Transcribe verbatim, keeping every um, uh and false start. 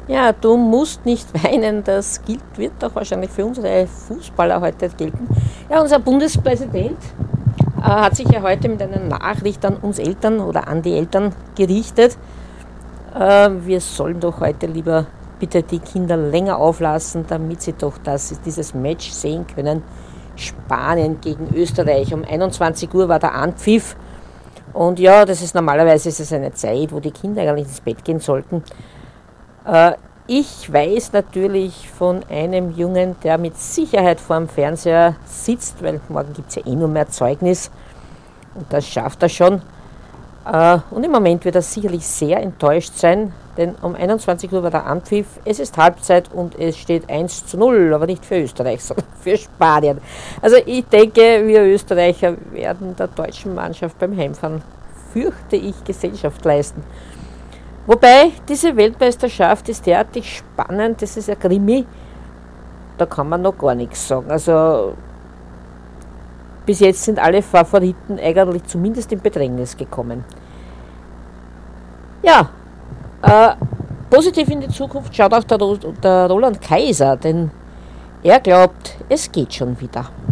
Ja, du musst nicht weinen, das gilt, wird auch wahrscheinlich für unsere Fußballer heute gelten. Ja, unser Bundespräsident äh, hat sich ja heute mit einer Nachricht an uns Eltern oder an die Eltern gerichtet. Äh, wir sollen doch heute lieber bitte die Kinder länger auflassen, damit sie doch das, dieses Match sehen können. Spanien gegen Österreich. Um einundzwanzig Uhr war der Anpfiff. Und ja, das ist normalerweise ist es eine Zeit, wo die Kinder eigentlich ins Bett gehen sollten. Äh, ich weiß natürlich von einem Jungen, der mit Sicherheit vor dem Fernseher sitzt, weil morgen gibt es ja eh nur mehr Zeugnis. Und das schafft er schon. Äh, und im Moment wird er sicherlich sehr enttäuscht sein, denn um einundzwanzig Uhr war der Anpfiff, es ist Halbzeit und es steht eins zu null, aber nicht für Österreich, sondern für Spanien. Also ich denke, wir Österreicher werden der deutschen Mannschaft beim Heimfahren, fürchte ich, Gesellschaft leisten. Wobei, diese Weltmeisterschaft ist derartig spannend, das ist ein Krimi, da kann man noch gar nichts sagen. Also bis jetzt sind alle Favoriten eigentlich zumindest in Bedrängnis gekommen. Ja, äh, positiv in die Zukunft schaut auch der, der Roland Kaiser, denn er glaubt, es geht schon wieder.